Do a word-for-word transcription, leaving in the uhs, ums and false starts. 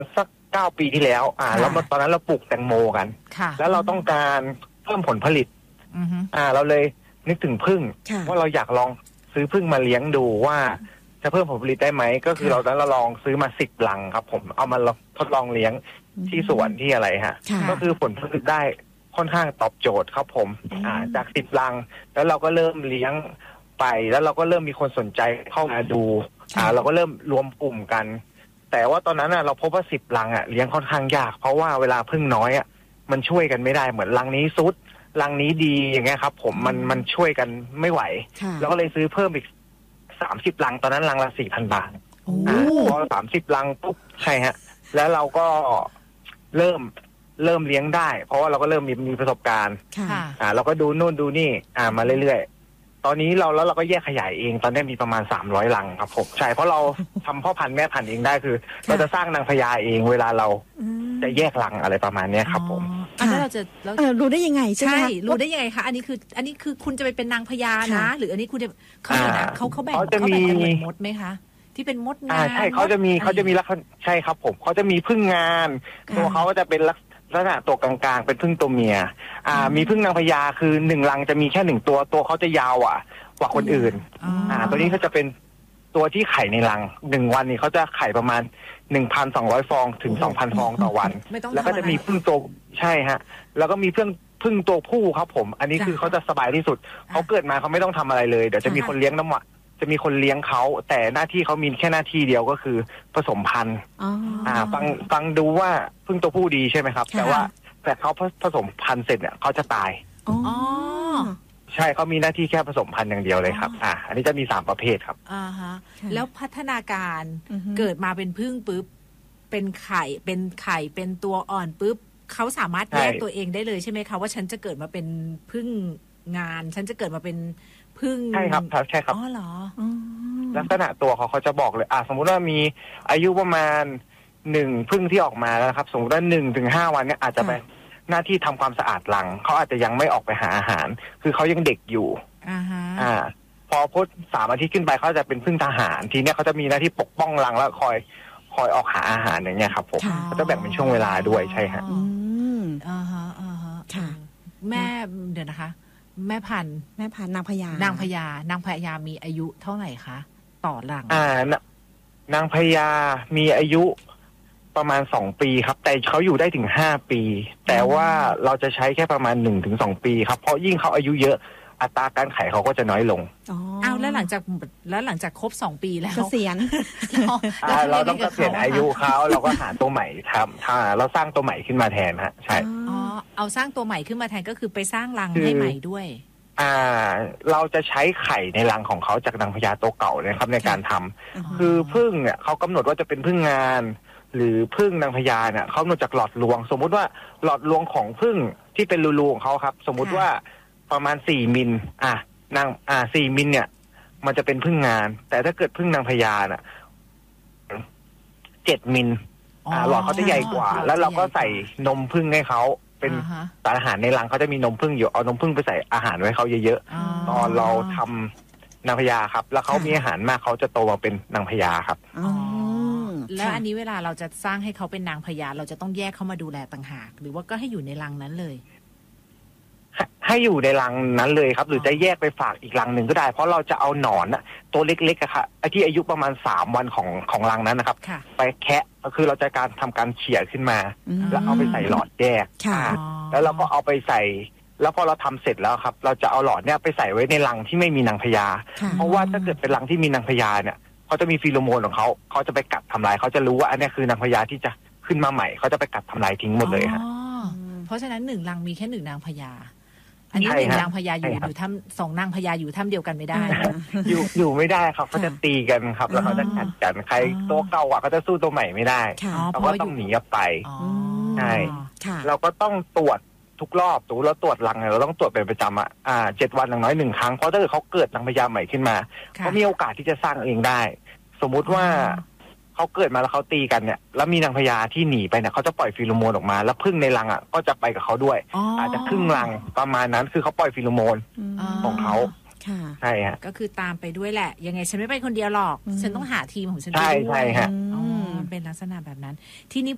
สักเก้าปีที่แล้วอ่าแล้วตอนนั้นเราปลูกแตงโมกันแล้วเราต้องการเพิ่มผลผลิตอ่าเราเลยนึกถึงผึ้งว่าเราอยากลองซื้อผึ้งมาเลี้ยงดูว่าจะเพิ่มผลผลิตได้ไหมก็คือเราตอนนั้นเราลองซื้อมาสิบลังครับผมเอามาทดลองเลี้ยงที่สวนที่อะไรฮะก็คือผลผลิตได้ค่อนข้างตอบโจทย์ครับผมอ่าจากสิบลังแล้วเราก็เริ่มเลี้ยงไปแล้วเราก็เริ่มมีคนสนใจเข้ามาดูอ่าเราก็เริ่มรวมกลุ่มกันแต่ว่าตอนนั้นอ่ะเราพบว่าสิบลังอ่ะเลี้ยงค่อนข้างยากเพราะว่าเวลาผึ้งน้อยอ่ะมันช่วยกันไม่ได้เหมือนลังนี้ซุดลังนี้ดีอย่างเงี้ยครับผมมันมันช่วยกันไม่ไหวแล้วก็เลยซื้อเพิ่มอีกสามสิบลังตอนนั้นลังละสี่พันบาทอ่าพอสามสิบลังปุ๊บใช่ฮะแล้วเราก็เริ่มเริ่มเลี้ยงได้เพราะว่าเราก็เริ่มมีมีประสบการณ์อ่าเราก็ดูนู่นดูนี่อ่ามาเรื่อยๆตอนนี้เราแล้วเราก็แยกขยายเองตอนนี้มีประมาณสามร้อยลังครับผมใช่เพราะเราทำพ่อพันธุ์แม่พันธุ์เองได้คือเราจะสร้างนางพญาเองเวลาเราจะแยกลังอะไรประมาณนี้ครับผมอันนั้นเราจะเรารู้ได้ยังไงใช่ไหมรู้ได้ยังไงคะอันนี้คืออันนี้คือคุณจะไปเป็นนางพญานะหรืออันนี้คุณจะเขาเขาเขาแบ่งเขาแบ่งเป็นเหมือนมดไหมคะที่เป็นมดงานใช่เขาจะมีเขาจะมีลักษณะใช่ครับผมเขาจะมีพึ่งงานตัวเขาก็จะเป็นลักษณะตัวกลางๆเป็นพึ่งตัวเมียอ่ามีพึ่งนางพญาคือหนึ่งรังจะมีแค่หนึ่งตัวตัวเขาจะยาวอ่ะกว่าคนอื่นอ่าตัวนี้เขาจะเป็นตัวที่ไข่ในรังหนึ่งวันนี้เขาจะไข่ประมาณหนึ่งพันสองร้อยฟองถึงสองพันฟองต่อวันแล้วก็จะมีพึ่งตัวใช่ฮะแล้วก็มีเพื่อนพึ่งตัวผู้ครับผมอันนี้คือเขาจะสบายที่สุดเขาเกิดมาเขาไม่ต้องทำอะไรเลยเดี๋ยวจะมีคนเลี้ยงน้ำหวานจะมีคนเลี้ยงเขาแต่หน้าที่เขามีแค่หน้าที่เดียวก็คือผสมพันธุ์อ่าฟังฟังดูว่าพึ่งตัวผู้ดีใช่ไหมครับแต่ว่าแต่เขาผสมพันธุ์เสร็จเนี่ยเขาจะตายอ๋อใช่เขามีหน้าที่แค่ผสมพันธุ์อย่างเดียวเลยครับอ่าอันนี้จะมีสามประเภทครับอ่าฮะแล้วพัฒนาการเกิดมาเป็นผึ้งปุ๊บเป็นไข่เป็นไข่เป็นตัวอ่อนปุ๊บเขาสามารถแยกตัวเองได้เลยใช่ไหมคะว่าฉันจะเกิดมาเป็นผึ้งงานฉันจะเกิดมาเป็นพึ่งใช่ครับใช่ครับอ๋อเหรอลักษณะตัวเขาเขาจะบอกเลยอ่าสมมุติว่ามีอายุประมาณหนึ่งพึ่งที่ออกมาแล้วครับสมมติว่าหนึ่งถึงห้าวันเนี่ยอาจจะไปหน้าที่ทำความสะอาดรังเขาอาจจะยังไม่ออกไปหาอาหารคือเขายังเด็กอยู่อ่าฮะอ่าพอพ้นสามอาทิตย์ขึ้นไปเขาจะเป็นพึ่งทหารทีเนี้ยเขาจะมีหน้าที่ปกป้องรังแล้วคอยคอยออกหาอาหารอย่างเงี้ยครับผมเขาจะแบ่งเป็นช่วงเวลาด้วยใช่ฮะอืมอ่าฮะอ่าฮะค่ะแม่เดี๋ยวนะคะแม่พันธุ์แม่พันธุ์นางพญานางพญานางพญามีอายุเท่าไหร่คะต่อรังอ่านางพญามีอายุประมาณสองปีครับแต่เขาอยู่ได้ถึงห้าปีแต่ว่าเราจะใช้แค่ประมาณหนึ่งถึงสองปีครับเพราะยิ่งเขาอายุเยอะอัตราการไข่เขาก็จะน้อยลงอ๋ออ้าวแล้วหลังจากแล้วหลังจากครบสองปีแล้วเกษียณเราต้องเกษียณอายุเขาเราก็หาตัวใหม่ทำถ้าเราสร้างตัวใหม่ขึ้นมาแทนฮะใช่อ๋อเอาสร้างตัวใหม่ขึ้นมาแทนก็คือไปสร้างรังให้ใหม่ด้วยอ่าเราจะใช้ไข่ในรังของเขาจากนางพญาตัวเก่านะครับในการทำคือพึ่งเนี่ยเขากำหนดว่าจะเป็นพึ่งงานหรือพึ่งนางพญาเนี่ยเขากำหนดจากหลอดรวงสมมุติว่าหลอดรวงของพึ่งที่เป็นรูๆของเขาครับสมมุติว่าประมาณสี่มิลอ่ะนางอ่าสี่มิลเนี่ยมันจะเป็นพึ่งงานแต่ถ้าเกิดพึ่งนางพญาน่ะเจ็ดมิลอ่าหลอดเขาจะใหญ่กว่าแล้วเราก็ใส่นมพึ่งให้เขาเป็นสารอาหารในรังเขาจะมีนมผึ้งอยู่เอานมผึ้งไปใส่อาหารไว้เขาเยอะๆตอนเราทำนางพญาครับแล้วเขามีอาหารมากเขาจะโตมาเป็นนางพญาครับแล้วอันนี้เวลาเราจะสร้างให้เขาเป็นนางพญาเราจะต้องแยกเขามาดูแลต่างหากหรือว่าก็ให้อยู่ในรังนั้นเลยให้อยู่ในรังนั้นเลยครับหรือจะแยกไปฝากอีกรังหนึ่งก็ได้เพราะเราจะเอาหนอนอะตัวเล็กๆอะค่ะไอ้ที่อายุประมาณสามวันของของรังนั้นนะครับไปแคะก็คือเราจะการทำการเขี่ยขึ้นมาแล้วเอาไปใส่หลอดแยกแล้วเราก็เอาไปใส่แล้วพอเราทำเสร็จแล้วครับเราจะเอาหลอดเนี้ยไปใส่ไว้ในรังที่ไม่มีนางพญาเพราะว่าถ้าเกิดเป็นรังที่มีนางพญาเนี่ยเขาจะมีฟีโรโมนของเขาเขาจะไปกัดทำลายเขาจะรู้ว่าอันนี้คือนางพญาที่จะขึ้นมาใหม่เขาจะไปกัดทำลายทิ้งหมดเลยครับเพราะฉะนั้นหนึ่งรังมีแค่หนึ่งนางพญาอันนี้หนึ่งนางพญาอยู่อยู่ถ้ำสองนางพญาอยู่ถ้ำเดียวกันไม่ได้อยู่อยู่ไม่ได้ครับเขาจะตีกันครับแล้วเขาจะกัดกันใครตัวเก่าอ่ะเขาจะสู้ตัวใหม่ไม่ได้เขาก็ต้องหนีไปใช่เราก็ต้องตรวจทุกรอบตัวเราตรวจรังเนี่ยเราต้องตรวจเป็นประจำอ่ะอ่าเจ็ดวันอย่างน้อยหนึ่งครั้งเพราะถ้าเกิดเขาเกิดนางพญาใหม่ขึ้นมาเขามีโอกาสที่จะสร้างเองได้สมมุติว่าเขาเกิดมาแล้วเขาตีกันเนี่ยแล้วมีนางพญาที่หนีไปเนี่ยเขาจะปล่อยฟีโรโมนออกมาแล้วพึ่งในรังอ่ะก็จะไปกับเขาด้วย อ, อาจจะครึ่งรังประมาณนั้นคือเขาปล่อยฟีโรโมนของเขาใช่ฮะก็คือตามไปด้วยแหละยังไงฉันไม่ไปคนเดียวหรอกฉันต้องหาทีมของฉันด้วยใช่ใช่ฮะเป็นลักษณะแบบนั้นที่นี่